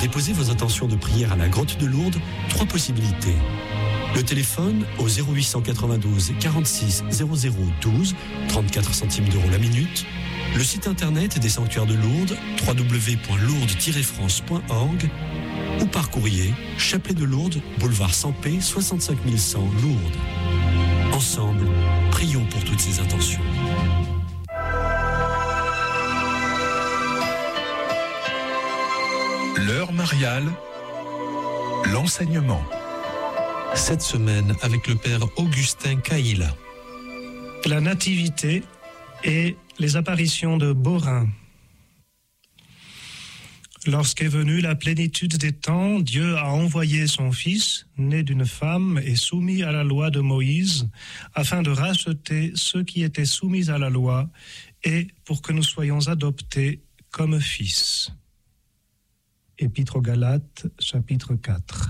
déposez vos intentions de prière à la grotte de Lourdes, 3 possibilités. Le téléphone au 0892 46 00 12, 34 centimes d'euros la minute. Le site internet des sanctuaires de Lourdes, www.lourdes-france.org, ou par courrier, Chapelet de Lourdes, boulevard Sampé, 65 100 Lourdes. Ensemble, prions pour toutes ces intentions. L'heure mariale, l'enseignement. Cette semaine, avec le père Augustin Caïla. La nativité et les apparitions de Borin. Lorsqu'est venue la plénitude des temps, Dieu a envoyé son Fils, né d'une femme et soumis à la loi de Moïse, afin de racheter ceux qui étaient soumis à la loi et pour que nous soyons adoptés comme fils. Épître aux Galates, chapitre 4.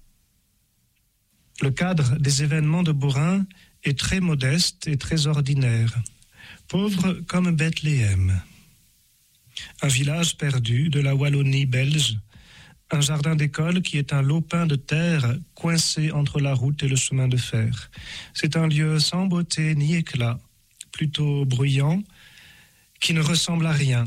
Le cadre des événements de Borin est très modeste et très ordinaire, pauvre comme Bethléem. Un village perdu de la Wallonie belge, un jardin d'école qui est un lopin de terre coincé entre la route et le chemin de fer. C'est un lieu sans beauté ni éclat, plutôt bruyant, qui ne ressemble à rien.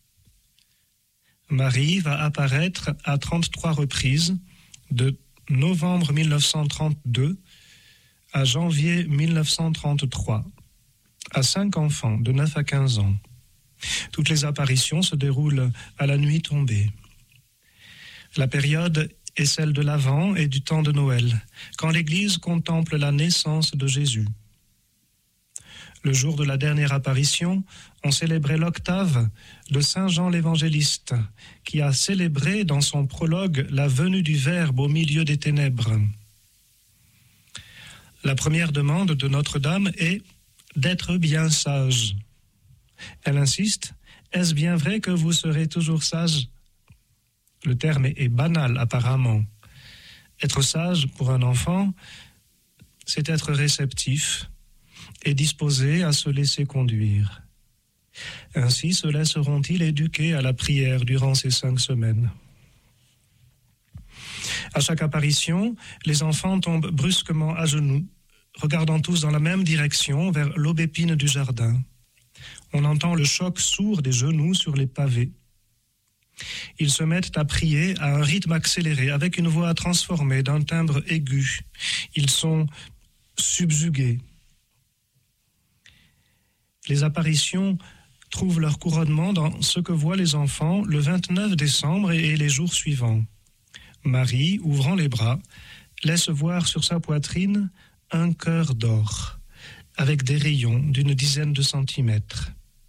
Marie va apparaître à 33 reprises, de novembre 1932 à janvier 1933, à 5 enfants de 9 à 15 ans. Toutes les apparitions se déroulent à la nuit tombée. La période est celle de l'Avent et du temps de Noël, quand l'Église contemple la naissance de Jésus. Le jour de la dernière apparition, on célébrait l'octave de Saint Jean l'Évangéliste, qui a célébré dans son prologue la venue du Verbe au milieu des ténèbres. La première demande de Notre-Dame est d'être bien sage. Elle insiste, est-ce bien vrai que vous serez toujours sage ? Le terme est banal apparemment. Être sage pour un enfant, c'est être réceptif et disposé à se laisser conduire. Ainsi se laisseront-ils éduquer à la prière durant ces 5 semaines. À chaque apparition, les enfants tombent brusquement à genoux, regardant tous dans la même direction vers l'aubépine du jardin. On entend le choc sourd des genoux sur les pavés. Ils se mettent à prier à un rythme accéléré, avec une voix transformée d'un timbre aigu. Ils sont subjugués. Les apparitions trouvent leur couronnement dans ce que voient les enfants le 29 décembre et les jours suivants. Marie, ouvrant les bras, laisse voir sur sa poitrine un cœur d'or, avec des rayons d'une dizaine de centimètres.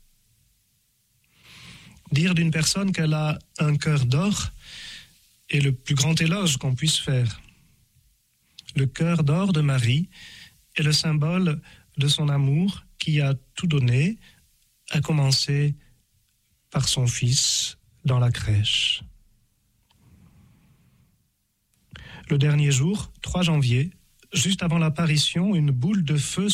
Dire d'une personne qu'elle a un cœur d'or est le plus grand éloge qu'on puisse faire. Le cœur d'or de Marie est le symbole de son amour qui a tout donné, à commencer par son fils dans la crèche. Le dernier jour, 3 janvier, juste avant l'apparition, une boule de feu